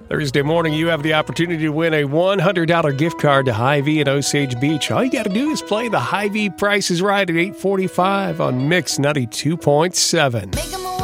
Thursday morning, you have the opportunity to win a $100 gift card to Hy-Vee at Osage Beach. All you got to do is play the Hy-Vee Price is Right at 8:45 on Mix 92.7.